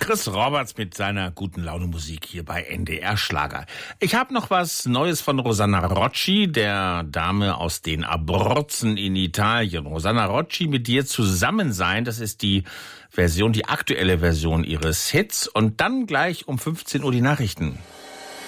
Chris Roberts mit seiner guten Laune Musik hier bei NDR Schlager. Ich habe noch was Neues von Rosanna Rocci, der Dame aus den Abruzzen in Italien. Rosanna Rocci, mit dir zusammen sein, das ist die aktuelle Version ihres Hits. Und dann gleich um 15 Uhr die Nachrichten.